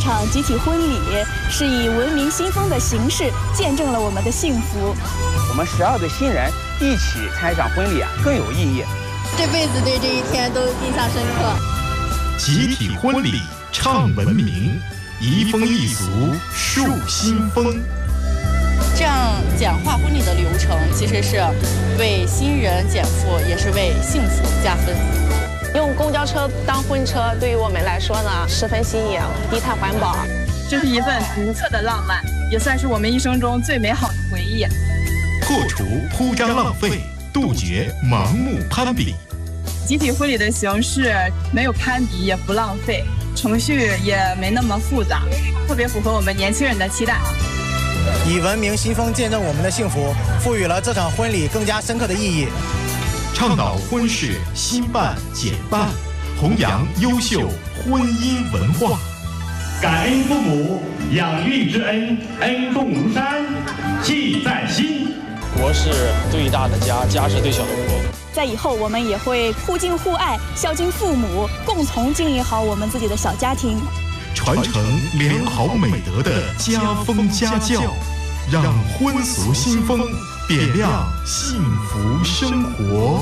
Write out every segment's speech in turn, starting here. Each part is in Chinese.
场集体婚礼是以文明新风的形式见证了我们的幸福。 我们12对新人一起参与这场婚礼更有意义。 这辈子对这一天都印象深刻。 集体婚礼唱文明，移风易俗树新风。 这样简化婚礼的流程，其实是为新人减负，也是为幸福加分。 用公交车当婚车，对于我们来说呢，十分新颖，低碳环保。 这是一份独特的浪漫，也算是我们一生中最美好的回忆。 破除铺张浪费，杜绝盲目攀比。 集体婚礼的形式没有攀比，也不浪费，程序也没那么复杂，特别符合我们年轻人的期待。 以文明新风见证我们的幸福，赋予了这场婚礼更加深刻的意义。 倡导婚事新办简办，弘扬优秀婚姻文化。 感恩父母养育之恩，恩重如山，记在心。 国是最大的家，家是最小的国。 在以后，我们也会互敬互爱，孝敬父母，共同经营好我们自己的小家庭， 传承良好美德的家风家教，让婚俗新风点亮幸福生活。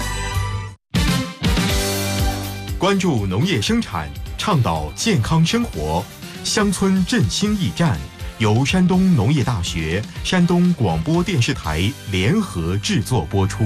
关注农业生产，倡导健康生活，乡村振兴驿站由山东农业大学、山东广播电视台联合制作播出。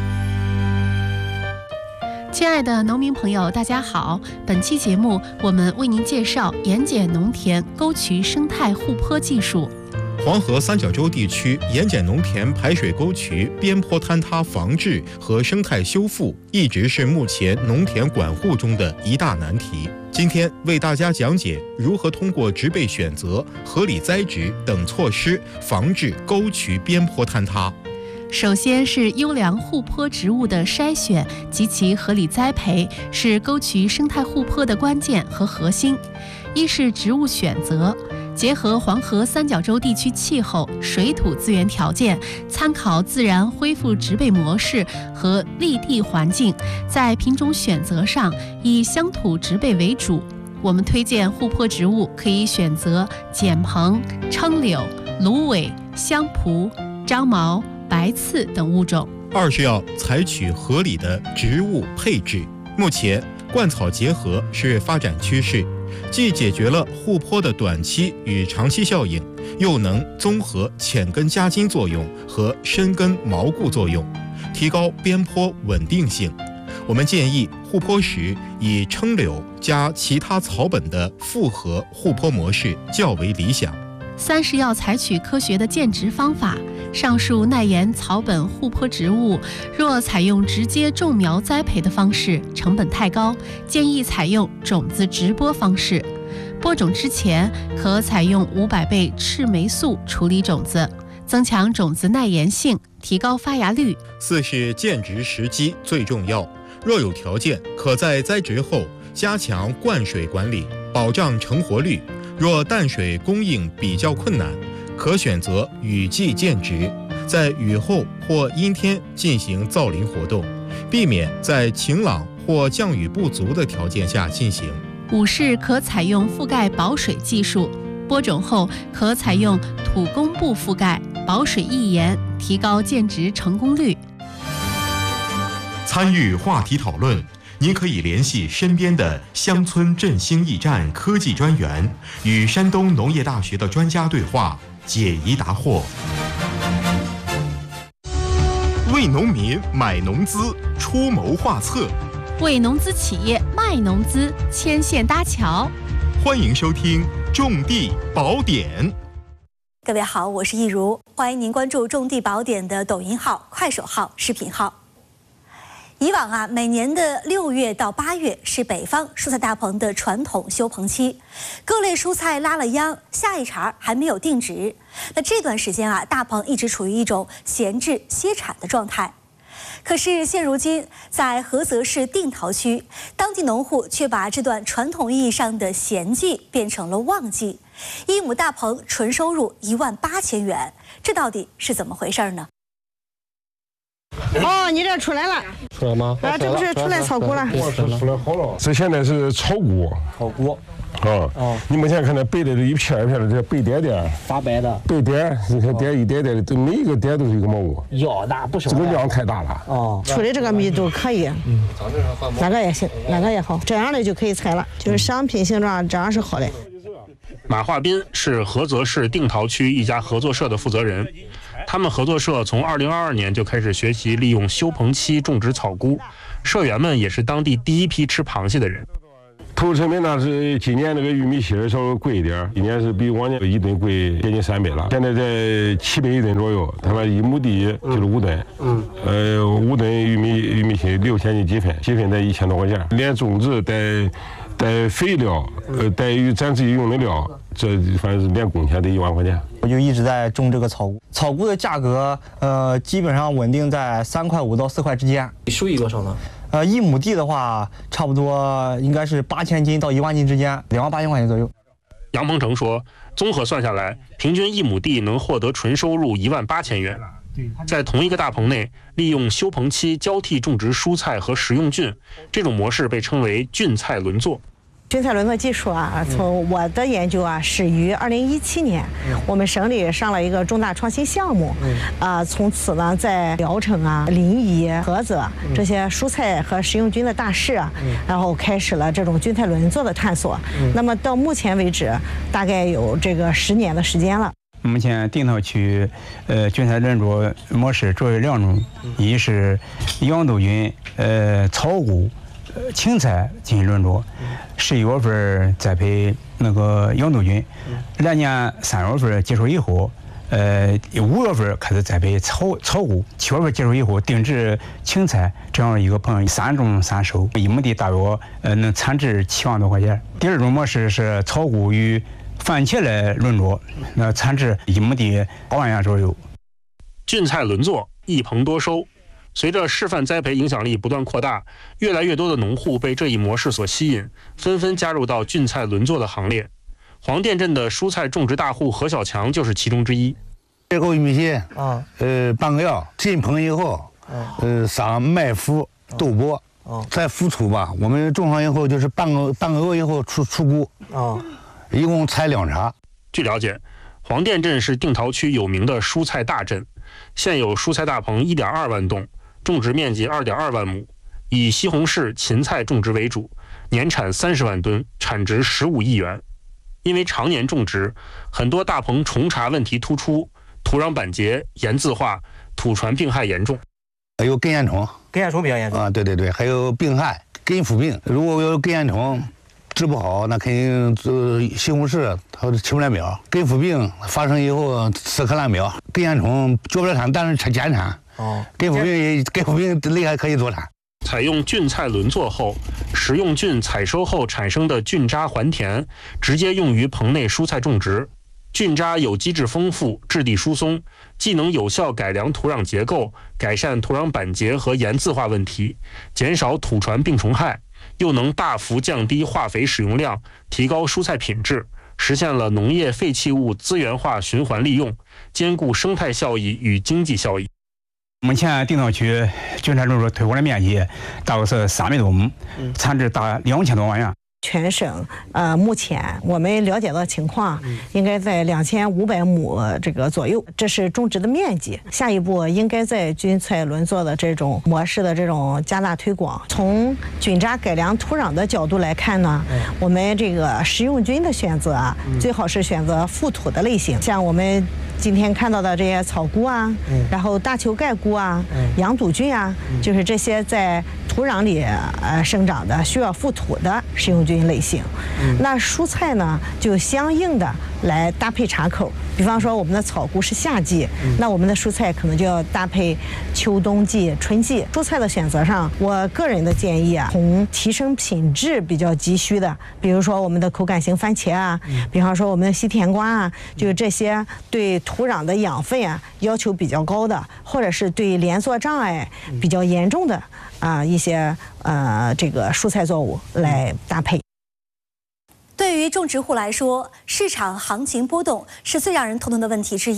亲爱的农民朋友，大家好！本期节目我们为您介绍盐碱农田沟渠生态护坡技术。 黄河三角洲地区盐碱农田排水沟渠边坡坍塌防治和生态修复一直是目前农田管护中的一大难题。今天为大家讲解如何通过植被选择、合理栽植等措施防治沟渠边坡坍塌。 首先是优良护坡植物的筛选及其合理栽培，是沟渠生态护坡的关键和核心。一是植物选择，结合黄河三角洲地区气候、水土资源条件，参考自然恢复植被模式和立地环境，在品种选择上以乡土植被为主。我们推荐护坡植物可以选择碱蓬、称柳、芦苇、香蒲、樟毛、白刺等物种。 二是要采取合理的植物配置。目前灌草结合是发展趋势，既解决了护坡的短期与长期效应，又能综合浅根夹筋作用和深根锚固作用，提高边坡稳定性。我们建议护坡时以称柳加其他草本的复合护坡模式较为理想。 三是要采取科学的建植方法。上述耐盐草本护坡植物，若采用直接种苗栽培的方式，成本太高，建议采用种子直播方式。播种之前，可采用500倍赤霉素处理种子，增强种子耐盐性，提高发芽率。 四是建植时机最重要，若有条件，可在栽植后加强灌水管理，保障成活率。若淡水供应比较困难，可选择雨季建植，在雨后或阴天进行造林活动，避免在晴朗或降雨不足的条件下进行。 五是可采用覆盖保水技术，播种后可采用土工布覆盖，保水抑盐，提高建植成功率。 参与话题讨论，您可以联系身边的乡村振兴驿站科技专员，与山东农业大学的专家对话，解疑答惑。为农民买农资，出谋划策； 为农资企业卖农资，牵线搭桥。 欢迎收听《种地宝典》。 各位好，我是易如，欢迎您关注《种地宝典》的抖音号、快手号、视频号。以往每年的6月到8月是北方蔬菜大棚的传统休棚期，各类蔬菜拉了秧，下一茬还没有定植。那这段时间大棚一直处于一种闲置歇产的状态。可是现如今，在菏泽市定陶区，当地农户却把这段传统意义上的闲季变成了旺季，1亩大棚纯收入18000元，这到底是怎么回事呢？ 哦，你这出来了。 出来吗？ 啊，这不是出来草菇了。 出来好了。这现在是草菇。草菇。哦。你目前看到白的一片一片的这白点点。发白的。白点，你看点一点点的，这每一个点都是一个蘑菇。哟，那不少。这个量太大了。哦。 出的这个密度可以。哪个也行，哪个也好，这样的就可以采了，就是商品形状这样是好的。 马化斌是菏泽市定陶区一家合作社的负责人，他们合作社从2022年就开始学习利用休棚期种植草菇，社员们也是当地第一批吃螃蟹的人。 投入成本呢是今年那个玉米芯稍微贵一点，今年是比往年1吨贵接近3倍了，现在在700一吨左右。他们1亩地就是5吨，5吨玉米芯6000斤积分在1000多块钱，连种植带肥料，带咱自己用的料，这反正是连工钱得1万块钱。 我就一直在种这个草菇，草菇的价格基本上稳定在3块5到4块之间。 收益多少呢 ？1亩地的话，差不多应该是8000斤到1万斤之间，28000块钱左右。 杨鹏程说，综合算下来，平均1亩地能获得纯收入18000元。在同一个大棚内，利用休棚期交替种植蔬菜和食用菌，这种模式被称为菌菜轮作。 菌菜轮作技术啊，从我的研究啊，始于2017年，我们省里上了一个重大创新项目，从此呢，在聊城啊、临沂、菏泽这些蔬菜和食用菌的大市啊，然后开始了这种菌菜轮作的探索。那么到目前为止，大概有这个10年的时间了。 目前定陶区菌菜轮作模式主要有2种，一是羊肚菌、草菇、青菜进行轮作，11月份栽培那个羊肚菌，来年3月份结束以后，5月份开始栽培草菇，7月份结束以后定植青菜，这样一个棚3种3收，1亩地大约能产值7万多块钱。第2种模式是草菇与番茄来轮作，那产值1亩地8万元左右。 菌菜轮作，一棚多收。随着示范栽培影响力不断扩大，越来越多的农户被这一模式所吸引，纷纷加入到菌菜轮作的行列。黄店镇的蔬菜种植大户何小强就是其中之一。 这个玉米芯半个月进棚以后，撒麦麸、豆粕，再浮土吧。我们种上以后就是半个月以后出菇。一共采2茬。 据了解，黄店镇是定陶区有名的蔬菜大镇，现有蔬菜大棚1.2万栋，种植面积2.2万亩，以西红柿、芹菜种植为主，年产30万吨，产值15亿元。因为常年种植，很多大棚虫茬问题突出，土壤板结、盐渍化、土传病害严重。 还有根线虫， 根线虫比较严重啊，对，还有病害，根腐病。如果有根线虫治不好，那肯定西红柿它起不来苗。根腐病发生以后，死磕烂苗。根线虫绝不了产，但是它减产。根腐病厉害可以多产。 采用菌菜轮作后，食用菌采收后产生的菌渣还田，直接用于棚内蔬菜种植。菌渣有机质丰富，质地疏松，既能有效改良土壤结构，改善土壤板结和盐渍化问题，减少土传病虫害，又能大幅降低化肥使用量，提高蔬菜品质，实现了农业废弃物资源化循环利用，兼顾生态效益与经济效益。 目前定陶区菌菜轮作推广的面积大约是300多亩，产值达2000多万元。 全省目前我们了解到情况，应该在2500亩这个左右，这是种植的面积。下一步应该在菌菜轮作的这种模式的这种加大推广。从菌渣改良土壤的角度来看呢，我们这个食用菌的选择啊，最好是选择覆土的类型，像我们今天看到的这些草菇啊，然后大球盖菇啊、羊肚菌啊，就是这些在土壤里生长的需要覆土的食用菌类型。那蔬菜呢，就相应的来搭配茬口。比方说我们的草菇是夏季，那我们的蔬菜可能就要搭配秋冬季、春季。蔬菜的选择上，我个人的建议啊，从提升品质比较急需的，比如说我们的口感型番茄啊，比方说我们的西甜瓜啊，就是这些对土壤的养分啊要求比较高的，或者是对连作障碍比较严重的一些这个蔬菜作物来搭配。 对于种植户来说，市场行情波动是最让人头疼的问题之一。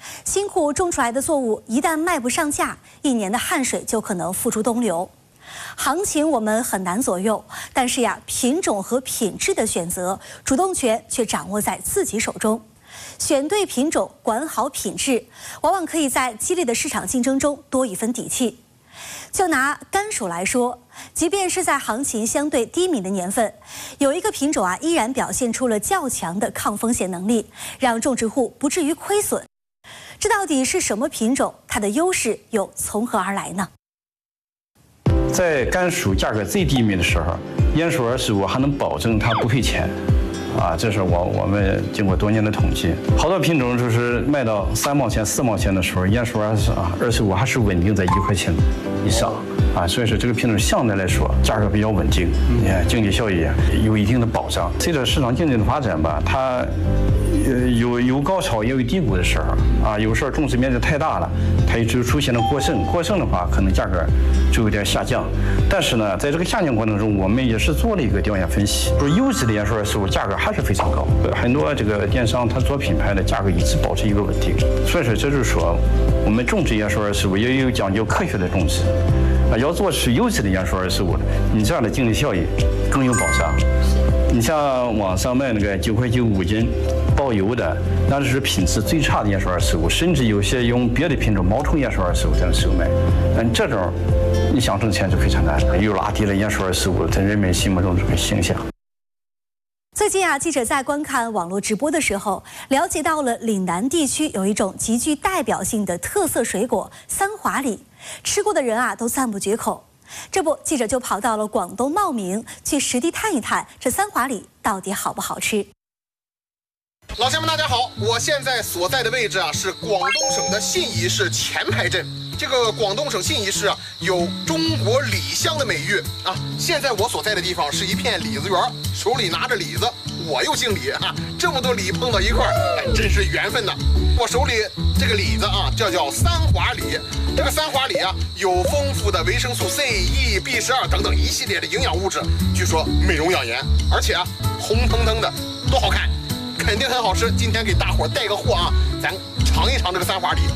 辛苦种出来的作物一旦卖不上价，1年的汗水就可能付诸东流。行情我们很难左右，但是呀，品种和品质的选择，主动权却掌握在自己手中。选对品种，管好品质，往往可以在激烈的市场竞争中多一分底气。就拿甘薯来说，即便是在行情相对低迷的年份，有一个品种依然表现出了较强的抗风险能力，让种植户不至于亏损。这到底是什么品种？它的优势又从何而来呢？ 在甘薯价格最低迷的时候，鼹鼠25还能保证它不赔钱。这是我们经过多年的统计，好多品种就是卖到3毛钱、4毛钱的时候，鼹鼠25还是稳定在1块钱以上所以说这个品种相对来说价格比较稳定，经济效益有一定的保障。随着市场经济的发展吧，它有高潮也有低谷的时候有时候种植面积太大了，它就出现了过剩的话，可能价格就有点下降。但是呢，在这个下降过程中，我们也是做了一个调研分析，说优质的鼹鼠25价格还是非常高，很多这个电商它做品牌的价格一直保持一个稳定。所以说，这就是说我们种植鼹鼠25也有讲究科学的种植要做出优质的鼹鼠25，你这样的经济效益更有保障。你像网上卖那个9块9、5斤包邮的，那是品质最差的鼹鼠25，甚至有些用别的品种冒充鼹鼠25在那售卖。这种你想挣钱就非常难，又拉低了鼹鼠25在人们心目中这个形象。 最近记者在观看网络直播的时候，了解到了岭南地区有一种极具代表性的特色水果三华李，吃过的人都赞不绝口。这不，记者就跑到了广东茂名，去实地探一探这三华李到底好不好吃。 老乡们，大家好！我现在所在的位置是广东省的信宜市前排镇。这个广东省信宜市有中国李乡的美誉现在我所在的地方是一片李子园，手里拿着李子，我又姓李这么多李碰到一块儿，真是缘分呐！我手里这个李子叫三华李，这个三华李有丰富的维生素 C、E、B12等等一系列的营养物质，据说美容养颜，而且红腾腾的，多好看，肯定很好吃。今天给大伙带个货咱尝一尝这个三华李。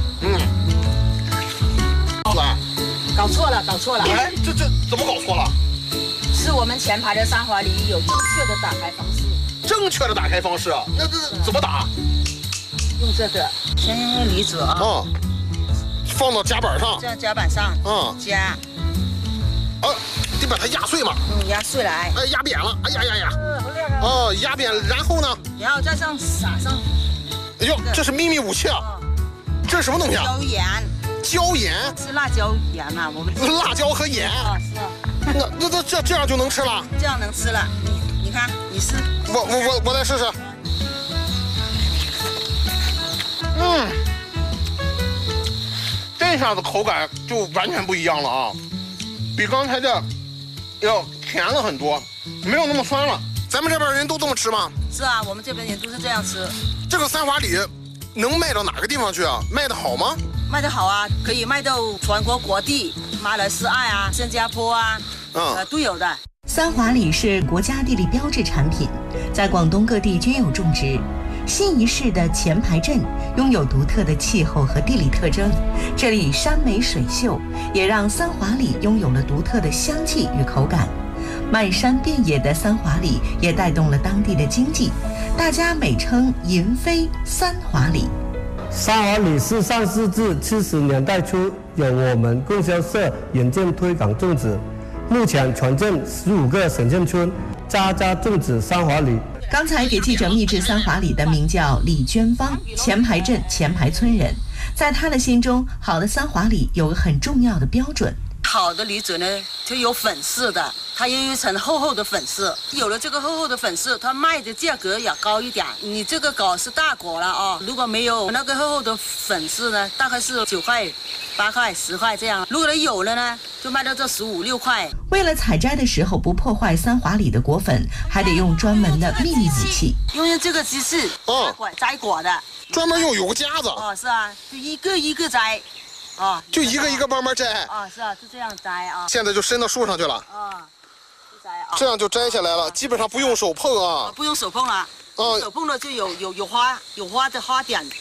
搞错了。 哎，这怎么搞错了？ 是我们前排的三华李有正确的打开方式。 正确的打开方式那怎么打？ 用这个，先用梨子放到夹板上。 这样夹板上，夹。 得把它压碎嘛。 压碎了， 压扁了，哎呀。压扁了，然后呢？ 然后再撒上。 哎呦，这是秘密武器这是什么东西椒盐是辣椒盐嘛？我们辣椒和盐是那这样就能吃了？ 这样能吃了。你看，你试。 我再试试。这下子口感就完全不一样了比刚才的要甜了很多，没有那么酸了。咱们这边人都这么吃吗？ 是我们这边人都是这样吃。 这个三华李能卖到哪个地方去卖得好吗？ 卖得好可以卖到全国各地，马来西亚新加坡都有的。 三华李是国家地理标志产品，在广东各地均有种植。信宜市的前排镇拥有独特的气候和地理特征，这里山美水秀，也让三华李拥有了独特的香气与口感。漫山遍野的三华李也带动了当地的经济，大家美称银飞三华李。 三华李是上世纪70年代初由我们供销社引进推广种植，目前全镇15个省县村家家种植三华李。 刚才给记者秘制三华李的名叫李娟芳，前排镇前排村人。在她的心中，好的三华李有个很重要的标准。 好的梨子呢，就有粉饰的，它有一层厚厚的粉饰。有了这个厚厚的粉饰，它卖的价格也高一点。你这个果是大果了如果没有那个厚厚的粉饰呢，大概是9块、8块、10块这样。如果有了呢，就卖到这15、16块。 为了采摘的时候不破坏三华李的果粉，还得用专门的秘密武器。 用这个机器摘果的， 专门有个夹子。 是就一个一个摘。 就一个一个慢慢摘是就这样摘现在就伸到树上去了摘这样就摘下来了，基本上不用手碰不用手碰了手碰了就有花的花点，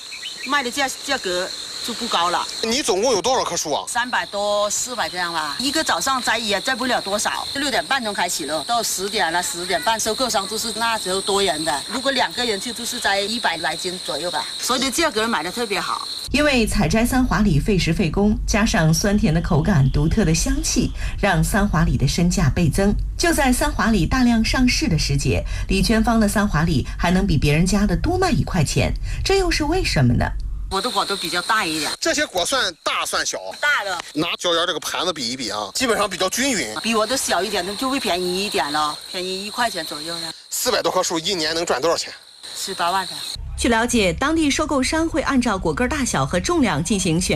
卖的价格就不高了。 你总共有多少棵树啊 ？300多、400这样吧。一个早上摘也摘不了多少，6点半钟开始了，到10点了，10点半收购商都是那时候多人的。如果2个人去，都是摘100来斤左右吧。所以的价格买的特别好。 因为采摘三华李费时费工，加上酸甜的口感、独特的香气，让三华李的身价倍增。就在三华李大量上市的时节，李全芳的三华李还能比别人家的多卖1块钱，这又是为什么呢？ 我的果都比较大一点， 这些果算大算小？ 大的。 拿椒盐这个盘子比一比啊，基本上比较均匀。 比我的小一点的就会便宜一点了，便宜1块钱左右呢。 400多棵树1年能赚多少钱 ？18万的。 据了解，当地收购商会按照果个大小和重量进行选